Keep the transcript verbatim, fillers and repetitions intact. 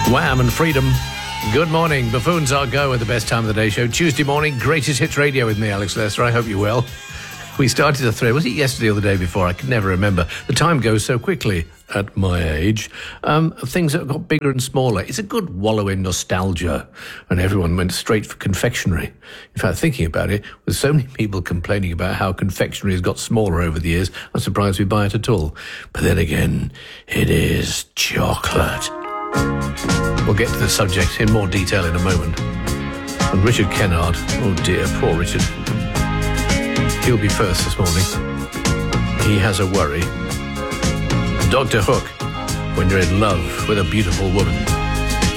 Wham and Freedom. Good morning. Buffoons Are Go at the Best Time of the Day show. Tuesday morning, Greatest Hits Radio with me, Alex Lester. I hope you're well. We started a thread. Was it yesterday or the day before? I can never remember. The time goes so quickly at my age. Um, things that got bigger and smaller. It's a good wallow in nostalgia. And everyone went straight for confectionery. In fact, thinking about it, with so many people complaining about how confectionery has got smaller over the years, I'm surprised we buy it at all. But then again, it is chocolate. We'll get to the subject in more detail in a moment. And Richard Kennard, oh dear, poor Richard. He'll be first this morning. He has a worry. Doctor Hook, when you're in love with a beautiful woman.